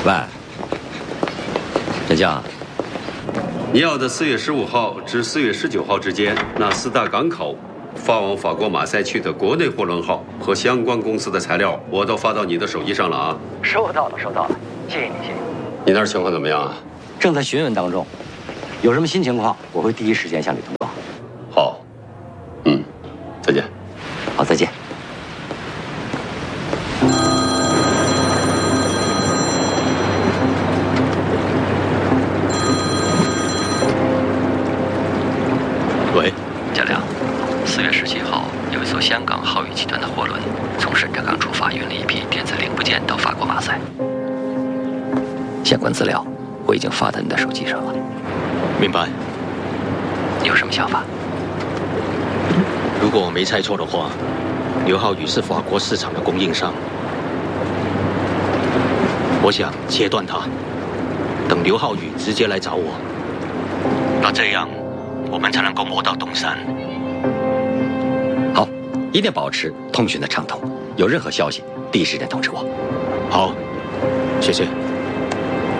喂，陈江， 你要的4月15号至4月19号之间，那4大港口发往法国马赛区的国内货轮号和相关公司的材料，我都发到你的手机上了啊。 收到了，谢谢你，谢谢你。 你那儿情况怎么样啊？ 正在询问当中，有什么新情况，我会第一时间向你通报。 好，再见。 好，再见。 喂， 嘉良，4月17号，有一艘香港浩宇集团的货轮从沈家港出发，运了一批电子零部件到法国马赛。相关资料我已经发到你的手机上了。 明白。 你有什么想法？ 如果我没猜错的话，刘浩宇是法国市场的供应商。我想切断他，等刘浩宇直接来找我。那这样，我们才能够摸到东山。 好，一定保持通讯的畅通，有任何消息第一时间通知我。 好，谢谢。